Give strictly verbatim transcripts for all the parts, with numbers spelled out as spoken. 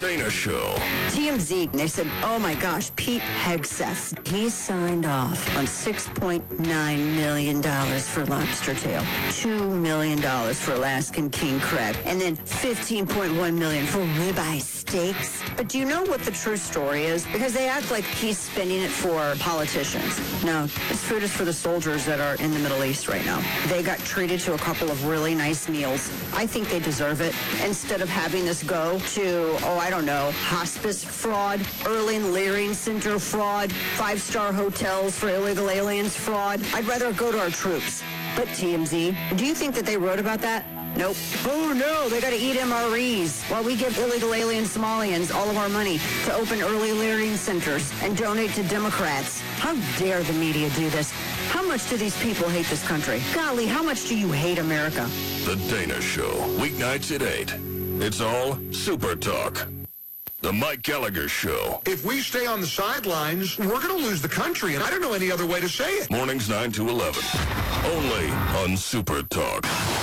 Dana Show. T M Z, they said, oh my gosh, Pete Hegseth, he signed off on six point nine million dollars for lobster tail, two million dollars for Alaskan king crab, and then fifteen point one million dollars for ribeye steaks. But do you know what the true story is? Because they act like he's spending it for politicians. No, this food is for the soldiers that are in the Middle East right now. They got treated to a couple of really nice meals. I think they deserve it. Instead of having this go to, oh, I don't know, hospice fraud, Erling Leering Center fraud, five-star hotels for illegal aliens fraud, I'd rather go to our troops. But T M Z, do you think that they wrote about that? Nope. Oh, no, they got to eat M R Es while we give illegal alien Somalians all of our money to open early learning centers and donate to Democrats. How dare the media do this? How much do these people hate this country? Golly, how much do you hate America? The Dana Show, weeknights at eight. It's all Super Talk. The Mike Gallagher Show. If we stay on the sidelines, we're going to lose the country, and I don't know any other way to say it. Mornings nine to eleven. Only on Super Talk.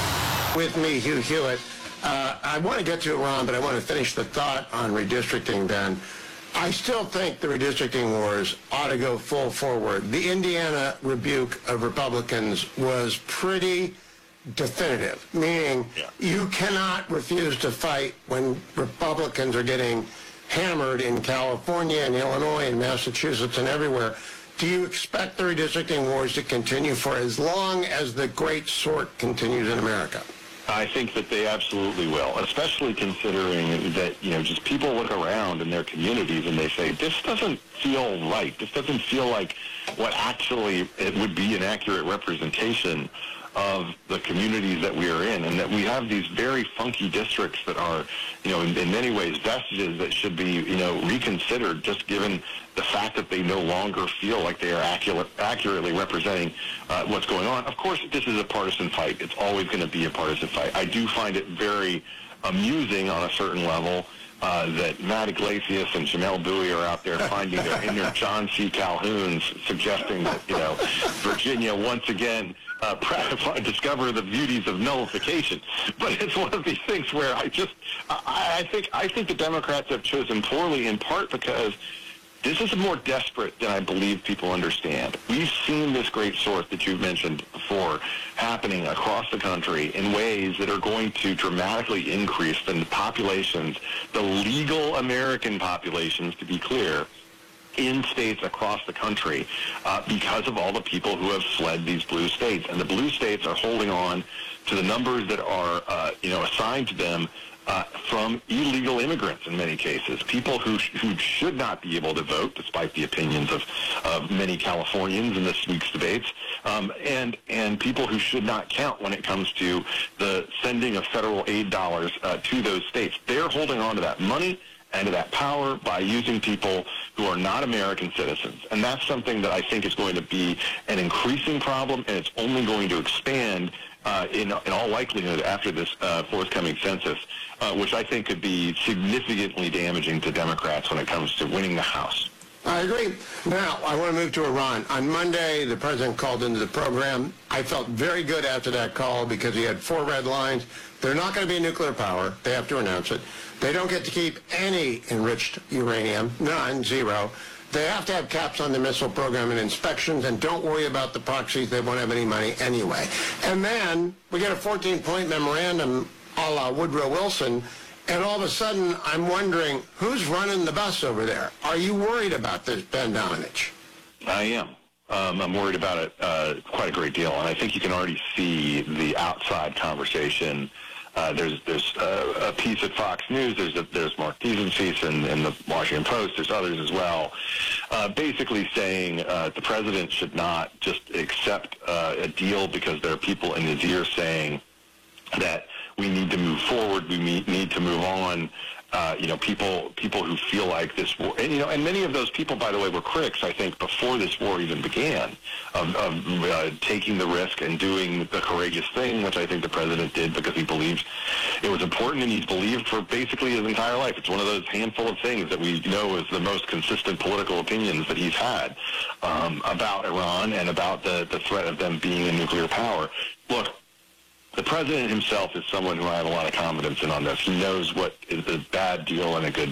With me, Hugh Hewitt. Uh, I want to get to Iran, but I want to finish the thought on redistricting, Ben. I still think the redistricting wars ought to go full forward. The Indiana rebuke of Republicans was pretty definitive, meaning yeah. you cannot refuse to fight when Republicans are getting hammered in California and Illinois and Massachusetts and everywhere. Do you expect the redistricting wars to continue for as long as the great sort continues in America? I think that they absolutely will, especially considering that, you know, just people look around in their communities and they say, this doesn't feel right. This doesn't feel like what actually it would be an accurate representation of the communities that we are in, and that we have these very funky districts that are, you know, in, in many ways vestiges that should be, you know, reconsidered just given the fact that they no longer feel like they are accurate, accurately representing uh, what's going on. Of course, this is a partisan fight. It's always going to be a partisan fight. I do find it very amusing on a certain level Uh, that Matt Iglesias and Jamel Bowie are out there finding their inner John C. Calhouns, suggesting that, you know, Virginia once again uh, discover the beauties of nullification. But it's one of these things where I just, I, I think, I think the Democrats have chosen poorly, in part because this is more desperate than I believe people understand. We've seen this great sort that you mentioned before happening across the country in ways that are going to dramatically increase the populations, the legal American populations, to be clear, in states across the country uh, because of all the people who have fled these blue states. And the blue states are holding on to the numbers that are, uh, you know, assigned to them Uh, from illegal immigrants in many cases, people who sh- who should not be able to vote, despite the opinions of, of many Californians in this week's debates, um, and and people who should not count when it comes to the sending of federal aid dollars uh, to those states. They're holding on to that money and to that power by using people who are not American citizens. And that's something that I think is going to be an increasing problem, and it's only going to expand uh, in, in all likelihood after this uh, forthcoming census, uh, which I think could be significantly damaging to Democrats when it comes to winning the House. I agree. Now, I want to move to Iran. On Monday, the president called into the program. I felt very good after that call because he had four red lines. They're not going to be nuclear power. They have to announce it. They don't get to keep any enriched uranium, none, zero. They have to have caps on the missile program and inspections, and don't worry about the proxies. They won't have any money anyway. And then we get a fourteen-point memorandum a la Woodrow Wilson, and all of a sudden I'm wondering, who's running the bus over there? Are you worried about this, Ben Domenech? I am. Um, I'm worried about it uh, quite a great deal, and I think you can already see the outside conversation. Uh, there's there's uh, a piece at Fox News. There's a, there's Mark Thiesen's piece in, in the Washington Post. There's others as well, uh, basically saying uh, the president should not just accept uh, a deal because there are people in his ear saying that we need to move forward. We need to move on. Uh, you know, people people who feel like this war, and you know, and many of those people, by the way, were critics, I think, before this war even began, of, of uh, taking the risk and doing the courageous thing, which I think the president did because he believed it was important, and he's believed for basically his entire life. It's one of those handful of things that we know is the most consistent political opinions that he's had um, about Iran and about the, the threat of them being a nuclear power. Look, the president himself is someone who I have a lot of confidence in on this. He knows what is a bad deal and a good